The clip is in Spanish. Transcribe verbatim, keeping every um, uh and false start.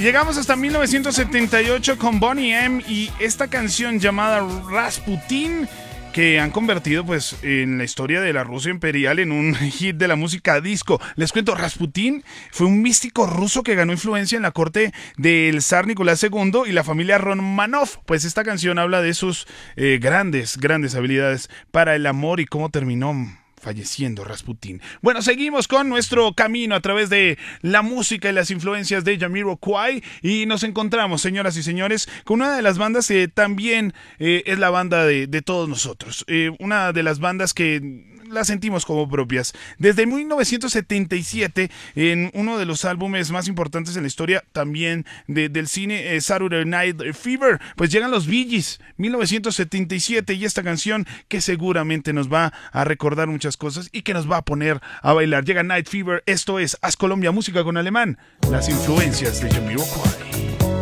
llegamos hasta mil novecientos setenta y ocho con Boney M y esta canción llamada Rasputin, que han convertido pues en la historia de la Rusia imperial en un hit de la música disco. Les cuento, Rasputin fue un místico ruso que ganó influencia en la corte del zar Nicolás segundo y la familia Romanov. Pues esta canción habla de sus eh, grandes, grandes habilidades para el amor y cómo terminó falleciendo Rasputin. Bueno, seguimos con nuestro camino a través de la música y las influencias de Jamiroquai y nos encontramos, señoras y señores, con una de las bandas que también eh, es la banda de, de todos nosotros. Eh, una de las bandas que las sentimos como propias. Desde mil novecientos setenta y siete, en uno de los álbumes más importantes en la historia también de, del cine, eh, Saturday Night Fever, pues llegan los Bee Gees, mil novecientos setenta y siete, y esta canción que seguramente nos va a recordar muchas cosas y que nos va a poner a bailar. Llega Night Fever, esto es Haz Colombia Música con Alemán, las influencias de Jamiroquai.